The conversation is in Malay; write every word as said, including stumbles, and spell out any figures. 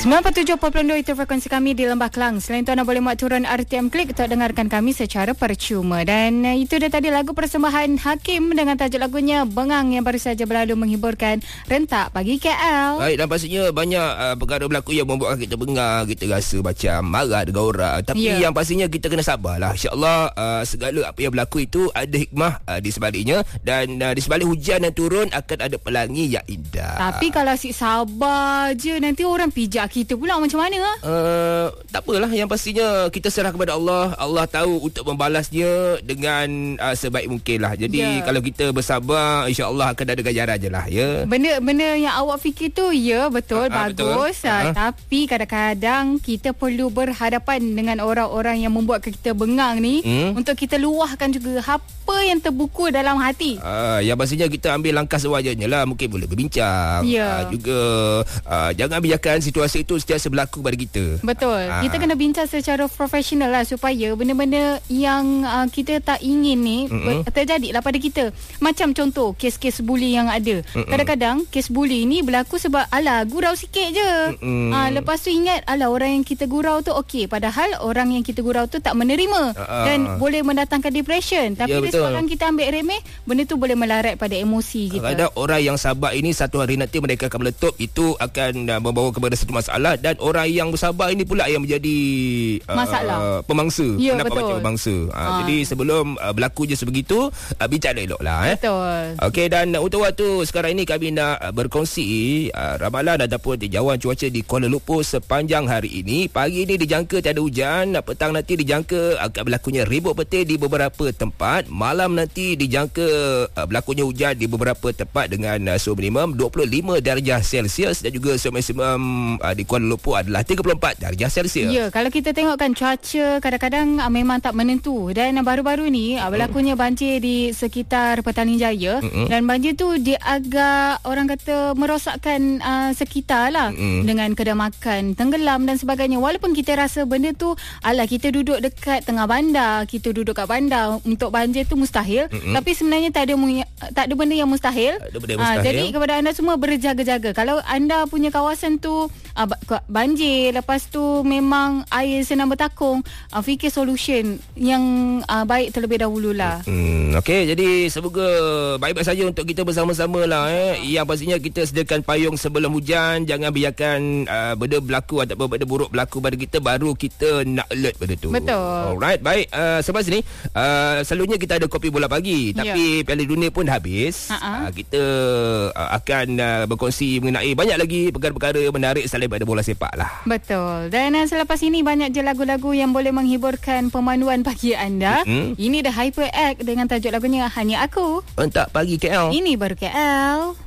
sembilan puluh tujuh perpuluhan dua itu frekuensi kami di Lembah Kelang. Selain itu anda boleh muat turun R T M Klik untuk dengarkan kami secara percuma. Dan uh, itu dia tadi lagu persembahan Hakim dengan tajuk lagunya Bengang yang baru saja berlalu menghiburkan rentak pagi K L. Baik, dan pastinya banyak uh, perkara berlaku yang membuat kita bengang, kita rasa macam marah dengan orang. Tapi yeah. yang pastinya kita kena sabarlah. InsyaAllah uh, segala apa yang berlaku itu ada hikmah uh, di sebaliknya. Dan uh, di sebalik hujan yang turun akan ada pelangi yang indah. Tapi kalau asyik sabar je, nanti orang pijak kita pula macam mana? Uh, tak apalah, yang pastinya kita serah kepada Allah. Allah tahu untuk membalasnya dengan uh, sebaik mungkin lah. Jadi yeah. kalau kita bersabar, insya-Allah akan ada ganjaran je lah, ya. Benda-benda yang awak fikir tu, ya betul, uh, bagus. Betul. Uh, uh. Tapi kadang-kadang kita perlu berhadapan dengan orang-orang yang membuat kita bengang ni, hmm? untuk kita luahkan juga apa yang terbuku dalam hati. Uh, yang pastinya kita ambil langkah sewajarnya lah. Mungkin boleh berbincang. Yeah. Uh, juga uh, jangan biarkan situasi itu sentiasa berlaku pada kita. Betul. Ha. Kita kena bincang secara profesional lah supaya benda-benda yang uh, kita tak ingin ni mm-hmm. terjadilah pada kita. Macam contoh kes-kes buli yang ada. Mm-hmm. Kadang-kadang kes buli ni berlaku sebab alah gurau sikit je. Mm-hmm. Uh, lepas tu ingat alah orang yang kita gurau tu okey, padahal orang yang kita gurau tu tak menerima uh-uh. dan boleh mendatangkan depression. Tapi ya, disebabkan kita ambil remeh, benda tu boleh melarat pada emosi kita. Kadang orang yang sabar ini satu hari nanti mereka akan meletup, itu akan uh, membawa kepada satu masalah. Dan orang yang bersabar ini pula yang menjadi uh, masalah pemangsa, ya, pendapat macam pemangsa. Uh, ha. Jadi sebelum uh, berlaku je sebegitu, uh, bincang elok-eloklah. Eh. Betul. Okey, dan uh, untuk waktu sekarang ini kami nak uh, berkongsi uh, ramalan ataupun tinjauan cuaca di Kuala Lumpur sepanjang hari ini. Pagi ini dijangka tiada hujan, uh, petang nanti dijangka akan berlakunya ribut petir di beberapa tempat. Malam nanti dijangka uh, berlakunya hujan di beberapa tempat dengan uh, suhu minimum dua puluh lima darjah Celsius dan juga suhu maksimum uh, di Kuala Lumpur adalah tiga puluh empat darjah Celsius. Ya, kalau kita tengokkan cuaca kadang-kadang uh, memang tak menentu. Dan uh, baru-baru ni uh, berlakunya banjir di sekitar Petaling Jaya. Mm-hmm. Dan banjir tu dia agak orang kata merosakkan uh, sekitar lah. Mm-hmm. Dengan kedai makan tenggelam dan sebagainya. Walaupun kita rasa benda tu alah kita duduk dekat tengah bandar, kita duduk kat bandar, untuk banjir tu mustahil. Mm-hmm. Tapi sebenarnya tak ada mu- tak ada benda yang mustahil. Ada benda yang mustahil. Uh, jadi kepada anda semua berjaga-jaga. Kalau anda punya kawasan tu uh, banjir, lepas tu memang air senang bertakung, uh, fikir solution yang uh, baik terlebih dahululah. Hmm, Okey, jadi semoga baik-baik saja untuk kita bersama-sama lah. Eh. Yang pastinya kita sediakan payung sebelum hujan. Jangan biarkan uh, benda berlaku ataupun benda buruk berlaku pada kita, baru kita nak alert pada tu. Betul. Alright, baik. Uh, Sebab sini, uh, selalunya kita ada kopi bola pagi. Tapi yeah. Piala Dunia pun dah habis. Uh-huh. Uh, kita uh, akan uh, berkongsi mengenai banyak lagi perkara-perkara menarik selain pada bola sepak lah. Betul. Dan uh, selepas ini banyak je lagu-lagu yang boleh menghiburkan pemanduan pagi anda. Mm-hmm. Ini The Hyper Act dengan tajuk lagunya Hanya Aku. Rentak pagi K L. Ini baru K L.